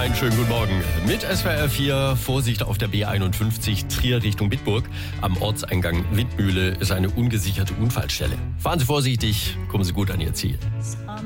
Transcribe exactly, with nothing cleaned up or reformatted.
Einen schönen guten Morgen. Mit S W R vier, Vorsicht auf der B einundfünfzig, Trier Richtung Bitburg. Am Ortseingang Windmühle ist eine ungesicherte Unfallstelle. Fahren Sie vorsichtig, kommen Sie gut an Ihr Ziel.